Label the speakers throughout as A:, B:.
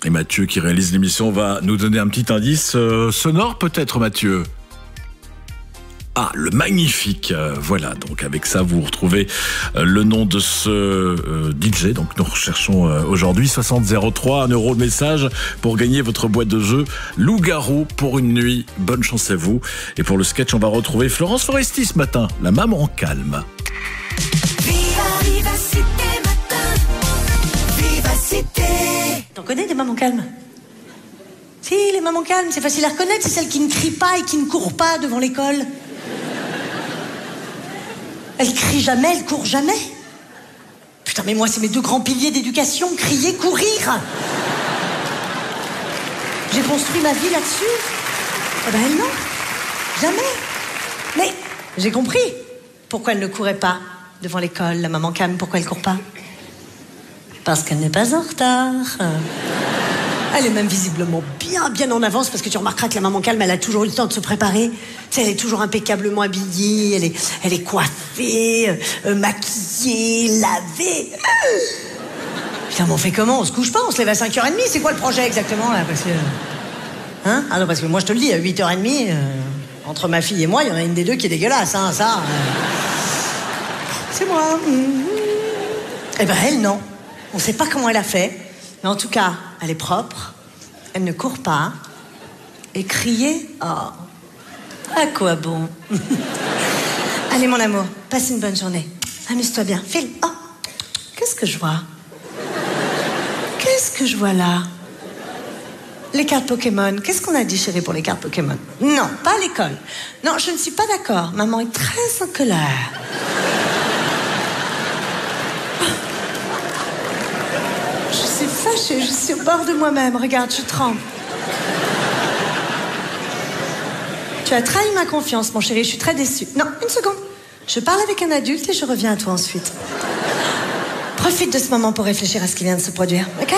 A: Et Mathieu, qui réalise l'émission, va nous donner un petit indice sonore peut-être, Mathieu. Ah, le magnifique. Voilà, donc avec ça, vous retrouvez le nom de ce DJ. Donc nous recherchons aujourd'hui 6003, 1 euro le message pour gagner votre boîte de jeu Loup-garou pour une nuit. Bonne chance à vous. Et pour le sketch, on va retrouver Florence Foresti ce matin, la maman calme.
B: Vivacité matin, Vivacité.
C: T'en connais des mamans calmes? Si, les mamans calmes, c'est facile à reconnaître, c'est celles qui ne crient pas et qui ne courent pas devant l'école. Elles crient jamais, elles courent jamais. Putain, mais moi, c'est mes 2 grands piliers d'éducation, crier, courir. J'ai construit ma vie là-dessus. Eh ben, elles, non. Jamais. Mais j'ai compris pourquoi elle ne courait pas devant l'école, la maman calme, pourquoi elle court pas. Parce qu'elle n'est pas en retard. Elle est même visiblement bien en avance, parce que tu remarqueras que la maman calme, elle a toujours eu le temps de se préparer. Tu sais, elle est toujours impeccablement habillée, elle est coiffée, maquillée, lavée. Putain, mais on fait comment? On se couche pas? On se lève à 5h30? C'est quoi le projet exactement là? Parce que... Hein? Ah non, parce que moi je te le dis, à 8h30, entre ma fille et moi, il y en a une des 2 qui est dégueulasse, hein, ça. C'est moi. Eh ben elle, non. On sait pas comment elle a fait, mais en tout cas, elle est propre, elle ne court pas, et crier, oh, à quoi bon? Allez mon amour, passe une bonne journée, amuse-toi bien, file. Oh, qu'est-ce que je vois? Qu'est-ce que je vois là? Les cartes Pokémon, qu'est-ce qu'on a dit chérie pour les cartes Pokémon? Non, pas à l'école. Non, je ne suis pas d'accord, maman est très en colère. Je suis fâchée, je suis au bord de moi-même. Regarde, je tremble. Tu as trahi ma confiance, mon chéri, je suis très déçue. Non, une seconde. Je parle avec un adulte et je reviens à toi ensuite. Profite de ce moment pour réfléchir à ce qui vient de se produire, ok?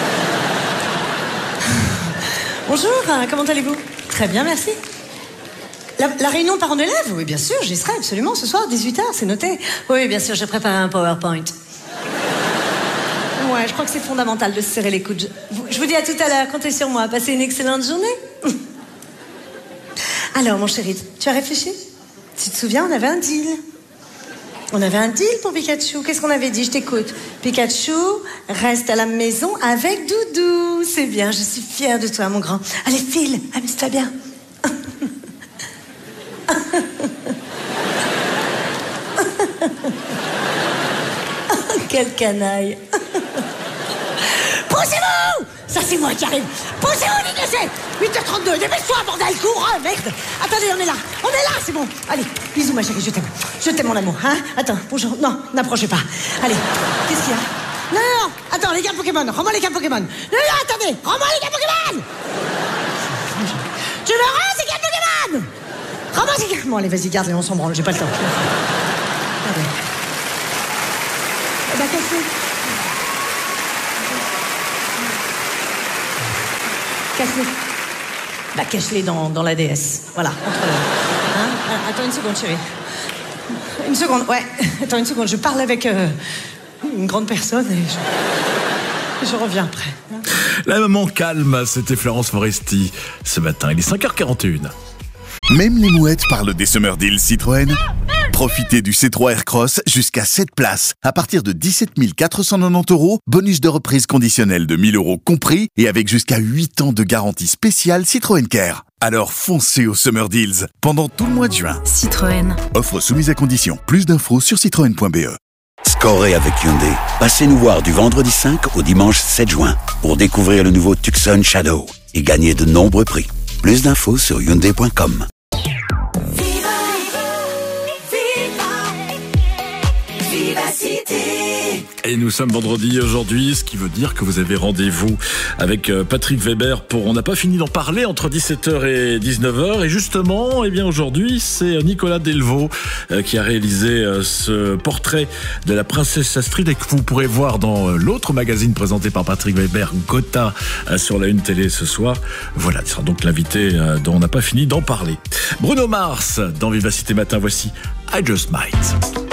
C: Bonjour, comment allez-vous? Très bien, merci. La réunion parents d'élèves? Oui, bien sûr, j'y serai absolument ce soir, 18h, c'est noté. Oui, bien sûr, j'ai préparé un PowerPoint. Ouais, je crois que c'est fondamental de se serrer les coudes. Je vous dis à tout à l'heure, comptez sur moi. Passez une excellente journée. Alors, mon chéri, tu as réfléchi? Tu te souviens, on avait un deal. On avait un deal pour Pikachu. Qu'est-ce qu'on avait dit? Je t'écoute. Pikachu reste à la maison avec Doudou. C'est bien, je suis fière de toi, mon grand. Allez, file, amuse-toi bien. Quel canaille. Poussez-vous! Ça, c'est moi qui arrive. Poussez-vous, ligne de 7. 8h32, dépêche-toi, bordel, cours, hein, merde. Attendez, on est là, c'est bon. Allez, bisous, ma chérie, je t'aime. Je t'aime, mon amour, hein. Attends, bonjour, non, n'approchez pas. Allez, qu'est-ce qu'il y a? Non, attends, les cartes Pokémon, rends-moi les cartes Pokémon. Non, attendez, rends-moi les cartes Pokémon. Tu me rends ces cartes Pokémon? Rends-moi ces cartes... Bon, allez, vas-y, garde-les, on s'en branle, j'ai pas le temps. Allez. Bah, casse-les. Cache-les. Bah, cache-les dans la DS. Voilà, entre-les. Hein? Attends une seconde, chérie. Une seconde, ouais. Attends une seconde, je parle avec une grande personne et je reviens après.
A: La maman calme, c'était Florence Foresti ce matin. Il est 5h41.
D: Même les mouettes parlent des Summer Deals Citroën. Profitez du C3 Aircross jusqu'à 7 places à partir de 17 490 €, bonus de reprise conditionnel de 1 000 € compris et avec jusqu'à 8 ans de garantie spéciale Citroën Care. Alors foncez aux Summer Deals pendant tout le mois de juin.
E: Citroën.
D: Offre soumise à condition. Plus d'infos sur citroën.be.
F: Scorez avec Hyundai. Passez nous voir du vendredi 5 au dimanche 7 juin pour découvrir le nouveau Tucson Shadow et gagner de nombreux prix. Plus d'infos sur hyundai.com.
A: Et nous sommes vendredi aujourd'hui, ce qui veut dire que vous avez rendez-vous avec Patrick Weber pour On n'a pas fini d'en parler entre 17h et 19h. Et justement, eh bien aujourd'hui, c'est Nicolas Delvaux qui a réalisé ce portrait de la princesse Astrid et que vous pourrez voir dans l'autre magazine présenté par Patrick Weber, Gotha, sur la Une Télé ce soir. Voilà, il sera donc l'invité dont On n'a pas fini d'en parler. Bruno Mars, dans Vivacité Matin, voici I Just Might.